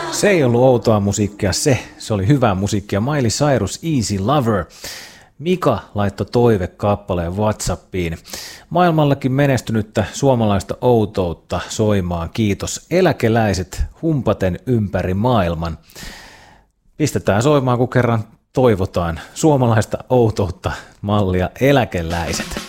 Se ei ollut outoa musiikkia, se oli hyvää musiikkia. Miley Cyrus, Easy Lover. Mika laittoi toivekappaleen WhatsAppiin. Maailmallakin menestynyttä suomalaista outoutta soimaan. Kiitos. Eläkeläiset humpaten ympäri maailman. Pistetään soimaan, kun kerran toivotaan suomalaista outoutta mallia eläkeläiset.